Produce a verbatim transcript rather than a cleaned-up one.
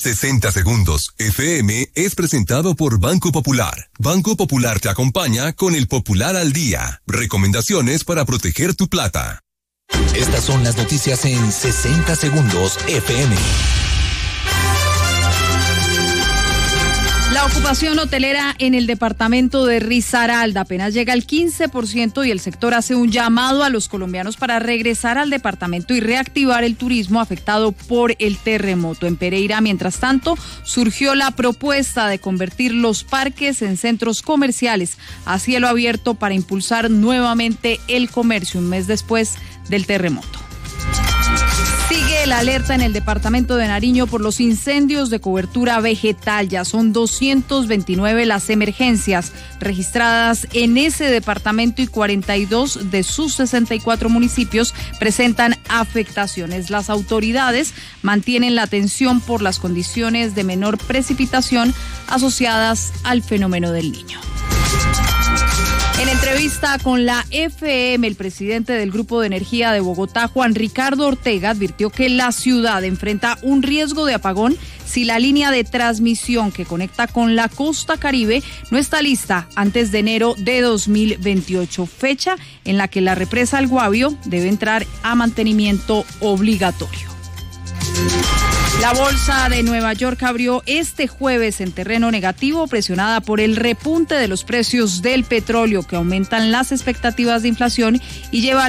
sesenta Segundos F M es presentado por Banco Popular. Banco Popular te acompaña con el Popular al Día. Recomendaciones para proteger tu plata. Estas son las noticias en sesenta Segundos F M. La ocupación hotelera en el departamento de Risaralda apenas llega al quince por ciento y el sector hace un llamado a los colombianos para regresar al departamento y reactivar el turismo afectado por el terremoto. En Pereira, mientras tanto, surgió la propuesta de convertir los parques en centros comerciales a cielo abierto para impulsar nuevamente el comercio un mes después del terremoto. Sigue la alerta en el departamento de Nariño por los incendios de cobertura vegetal. Ya son doscientas veintinueve las emergencias registradas en ese departamento y cuarenta y dos de sus sesenta y cuatro municipios presentan afectaciones. Las autoridades mantienen la atención por las condiciones de menor precipitación asociadas al fenómeno del Niño. En entrevista con la F M, el presidente del Grupo de Energía de Bogotá, Juan Ricardo Ortega, advirtió que la ciudad enfrenta un riesgo de apagón si la línea de transmisión que conecta con la costa Caribe no está lista antes de enero de dos mil veintiocho, fecha en la que la represa El Guavio debe entrar a mantenimiento obligatorio. La bolsa de Nueva York abrió este jueves en terreno negativo, presionada por el repunte de los precios del petróleo que aumentan las expectativas de inflación y lleva